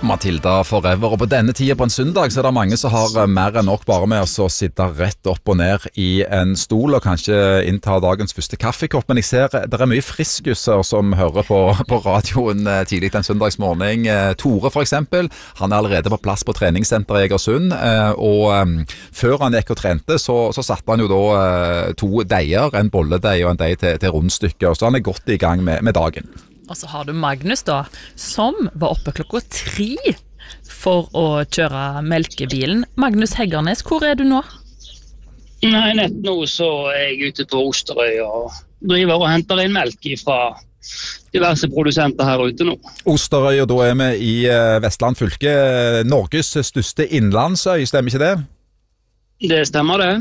Matilda Forever, og på denne tiden på en søndag så det mange som har mer enn nok bare med å sitte rett opp og ned i en stol og kanskje innta dagens første kaffekopp, men jeg ser det mye friskuser som hører på radioen tidlig en søndagsmorgen. Tore for eksempel, han allerede på plass på treningssenteret i Egersund, og før han gikk og trente så satte han jo da 2 deier, en bolledeig og en deig til rundstykker, så han godt i gang med dagen. Og så har du Magnus da, som var oppe 3:00 for å kjøre melkebilen. Magnus Heggernes, hvor du nå? Nei, nett nå så jeg ute på Osterøy og driver og henter inn melk fra diverse produsenter her ute nå. Osterøy, og da vi i Vestland fylke, Norges største innlandsøy, stemmer ikke det? Det stemmer det.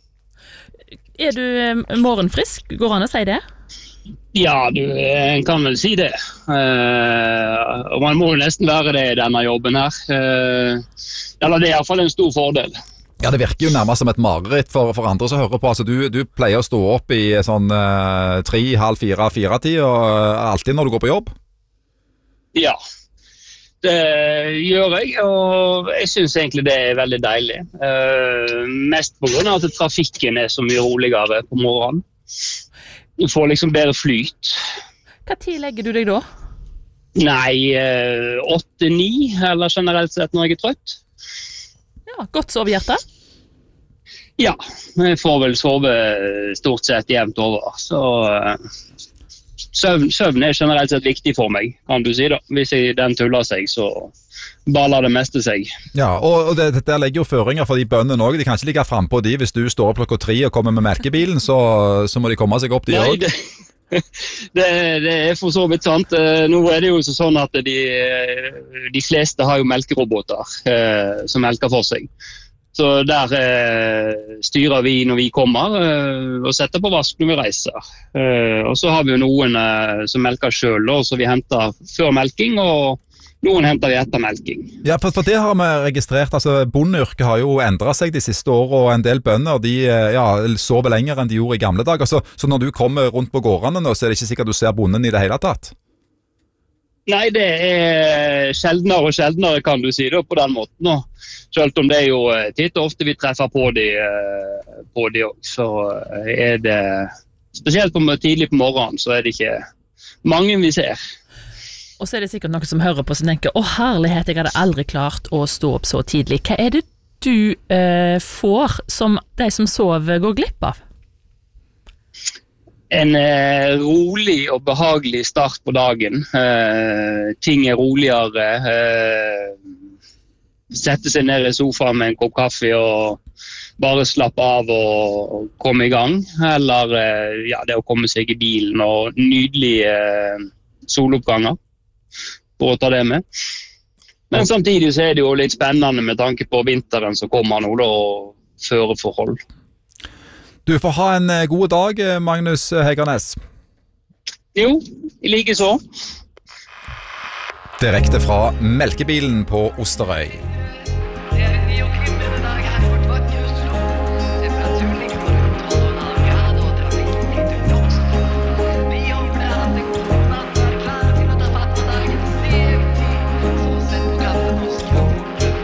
Du morgenfrisk, går an å si det? Ja, en kan vel si det. Og man må jo nesten være det i denne jobben her. Eller det er i hvert fall en stor fordel. Ja, det virker jo nærmest som et mareritt for andre som hører på. Altså, du pleier å stå opp i sånn 3, halv 4, 4-tid, og alltid når du går på jobb? Ja, det gjør jeg, og jeg synes egentlig det er veldig deilig. Mest på grunn av at trafikken er så mye roligere på morgenen. Du får liksom bedre flyt. Hva tid legger du deg da? Nei, 8-9, eller generelt sett når jeg er trøtt. Ja, godt sovehjerte? Ja, jeg får vel sove stort sett jevnt over. Så søvn er generelt sett viktig for meg, kan du si da. Hvis den tuller seg, så baller det meste seg. Ja, og dette legger jo føringer for de bøndene også. De kan ikke ligge frem på de hvis du står opp 3:00 og kommer med melkebilen, så må de komme seg opp de også. Det er for så vidt sant. Nå er det jo sånn at de fleste har jo melkeroboter som melker for seg. Så der styrer vi når vi kommer og setter på vask når vi reiser. Og så har vi jo noen som melker selv, så vi henter før melking, og noen henter vi etter melking. Ja, for det har vi registrert. Altså, bondeyrket har jo endret seg de siste årene, og en del bønder de sover lenger enn de gjorde i gamle dager. Så når du kommer rundt på gårdene nå, så er det ikke sikkert du ser bonden i det hele tatt? Nei, det er sjeldnere og sjeldnere, kan du si, da, på den måten. Og selv om det er jo titt og ofte vi treffer på de også, så er det, spesielt tidlig på morgenen, så er det ikke mange vi ser. Og så er det sikkert noen som hører på som tenker, herlighet, jeg hadde aldri klart å stå opp så tidlig. Hva er det du får som de som sover går glipp av? En rolig og behagelig start på dagen. Ting er roligere. Sette seg ned i sofaen med en kopp kaffe og bare slappe av og komme i gang. Eller det å komme seg i bilen og nydelige soloppganger, for å ta det med. Men samtidig så er det jo litt spennende med tanke på vinteren som kommer nå, da, og føreforhold. Du får ha en god dag, Magnus Heggernes. Jo, i like så. Direkte fra melkebilen på Osterøy.